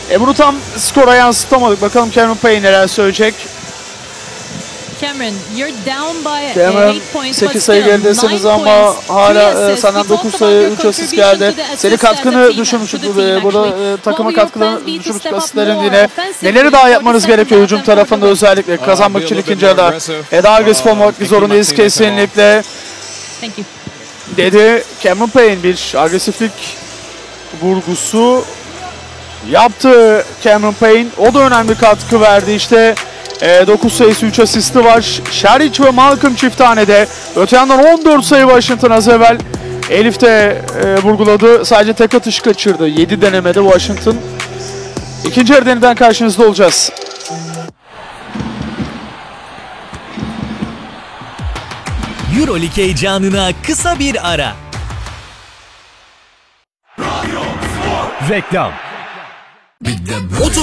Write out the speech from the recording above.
Bunu tam skora yansıtamadık. Bakalım Cameron Payne neler söyleyecek. Cameron, you're down by Cameron 8 points, 8 but sayı still, geridesiniz 9 ama points, hala 3 assists. senden We 9 talked sayı, about 3 your asist contribution geldi. to the Senin assists as a katkını team, düşürmüştük to the team, burada actually. takıma What will your katkını plans be to düşürmüştük step up asistlerin more yine. offensively Neleri daha for the yapmanız second gerekiyor half hücum and for the tarafında win? özellikle kazanmak için ikinci yarıda? Daha agresif olmak zorundayız kesinlikle Thank you. dedi. Cameron Payne bir agresiflik vurgusu yaptı Cameron Payne. O da önemli katkı verdi işte. 9 sayısı 3 asisti var. Şeric ve Malcolm çift tanede. Öte yandan 14 sayı Washington az evvel. Elif de vurguladı. Sadece tek atış kaçırdı. 7 denemede Washington. İkinci yarı yeniden karşınızda olacağız. EuroLeague heyecanına kısa bir ara. Reklam.